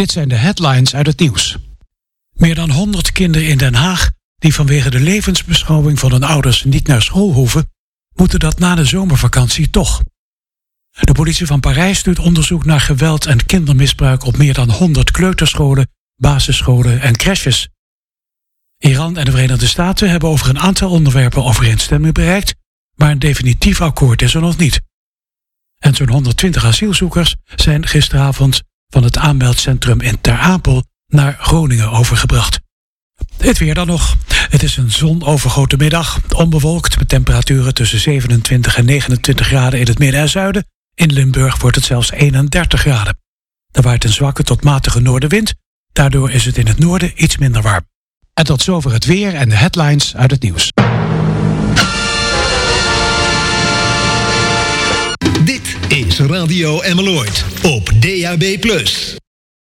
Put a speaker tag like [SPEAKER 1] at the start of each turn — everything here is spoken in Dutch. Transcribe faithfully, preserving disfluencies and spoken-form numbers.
[SPEAKER 1] Dit zijn de headlines uit het nieuws. Meer dan honderd kinderen in Den Haag die vanwege de levensbeschouwing van hun ouders niet naar school hoeven, moeten dat na de zomervakantie toch. De politie van Parijs doet onderzoek naar geweld en kindermisbruik op meer dan honderd kleuterscholen, basisscholen en crèches. Iran en de Verenigde Staten hebben over een aantal onderwerpen overeenstemming bereikt, maar een definitief akkoord is er nog niet. En zo'n honderdtwintig asielzoekers zijn gisteravond van het aanmeldcentrum in Ter Apel naar Groningen overgebracht. Het weer dan nog. Het is een zonovergoten middag, onbewolkt met temperaturen tussen zevenentwintig en negenentwintig graden in het midden en zuiden. In Limburg wordt het zelfs eenendertig graden. Er waait een zwakke tot matige noordenwind, daardoor is het in het noorden iets minder warm. En tot zover het weer en de headlines uit het nieuws.
[SPEAKER 2] Dit is Radio Emmeloord op D A B plus.